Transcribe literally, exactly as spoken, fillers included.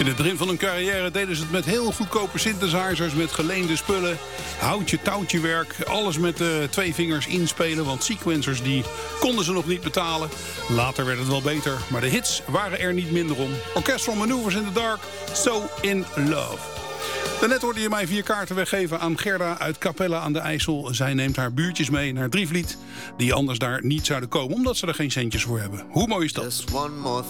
In het begin van hun carrière deden ze het met heel goedkope synthesizers, met geleende spullen, houtje-touwtje werk, alles met uh, twee vingers inspelen, want sequencers die konden ze nog niet betalen. Later werd het wel beter, maar de hits waren er niet minder om. Orchestral Maneuvers in the Dark, So in Love. Daarnet hoorde je mij vier kaarten weggeven aan Gerda uit Capella aan de IJssel. Zij neemt haar buurtjes mee naar Drievliet, die anders daar niet zouden komen, omdat ze er geen centjes voor hebben. Hoe mooi is dat?